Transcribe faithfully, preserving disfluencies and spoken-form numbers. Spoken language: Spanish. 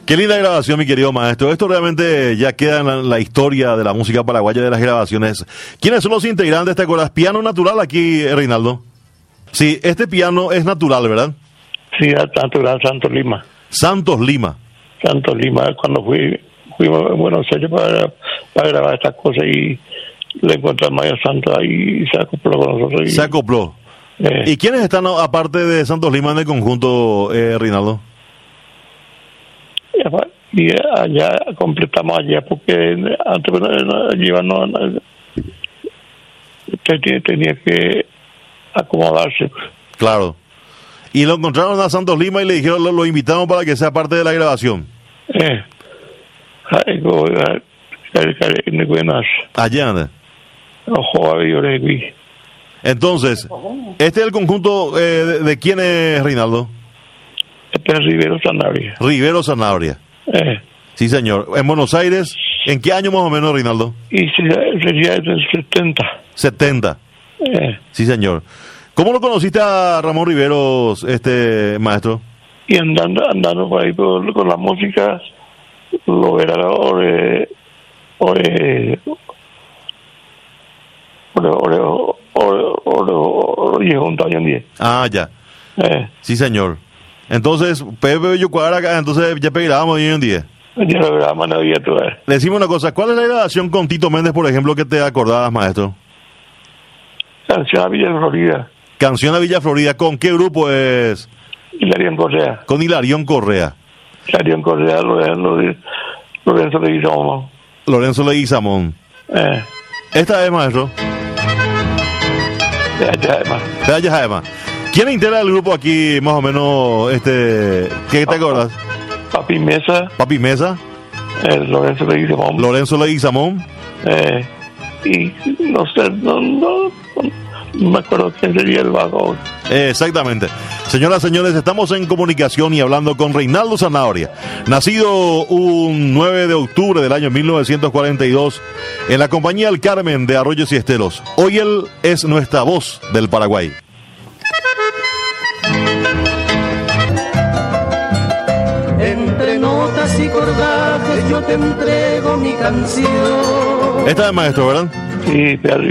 Qué linda grabación, mi querido maestro. Esto realmente ya queda en la, la historia de la música paraguaya, de las grabaciones. ¿Quiénes son los integrantes? ¿Te acuerdas? Piano natural aquí, Reinaldo. Sí, este piano es natural, ¿verdad? Sí, es natural, Santos Lima. Santos Lima. Santos Lima, cuando fui, fuimos a Buenos Aires para, para grabar estas cosas y le encontré al Mayor Santos ahí y se acopló con nosotros. Y, se acopló. Eh. ¿Y quiénes están aparte de Santos Lima en el conjunto, eh, Reinaldo? Y allá completamos allá porque antes llevarnos tenía que acomodarse. Claro. Y lo encontraron a Santos Lima y le dijeron, lo, lo invitamos para que sea parte de la grabación. Eh. Allá anda. Ojo, entonces, ¿este es el conjunto eh, de, de quién es, Reinaldo? Este es Rivero Sanabria. Rivero Sanabria. Eh. Sí, señor. En Buenos Aires, ¿en qué año más o menos, Reinaldo? Y sería del setenta. setenta. Eh. Sí, señor. ¿Cómo lo conociste a Ramón Riveros, este maestro? Y andando andando por ahí por, con la música, lo era ore ore ore ore ore ore junto a diez. Ah, ya. Eh. Sí, señor. Entonces, Pepe Yucuara acá, entonces ya grabamos hoy en día. Ya lo grabamos en el día tú. Le decimos una cosa, ¿cuál es la grabación con Tito Méndez, por ejemplo, que te acordabas, maestro? Canción a Villa Florida. Canción a Villa Florida, ¿con qué grupo es? Hilarión Correa. Con Hilarión Correa. Hilarión Correa, Lorenzo, Lorenzo Leguizamón. Lorenzo Leguizamón. Eh. Esta es, maestro. Ya, ya, ya. Ya, ya, ya. ¿Quién integra el grupo aquí, más o menos, este, qué te acuerdas? Papi Mesa. Papi Mesa. Eh, Lorenzo Leguizamón. Lorenzo Leguizamón. Eh, y no sé, no, no, no me acuerdo quién sería el vago. Eh, exactamente. Señoras y señores, estamos en comunicación y hablando con Reinaldo Sanabria, nacido un nueve de octubre del año mil novecientos cuarenta y dos en la compañía El Carmen de Arroyos y Esteros. Hoy él es nuestra voz del Paraguay. Entre notas y cordajes yo te entrego mi canción. Esta es, maestro, ¿verdad? Sí, pero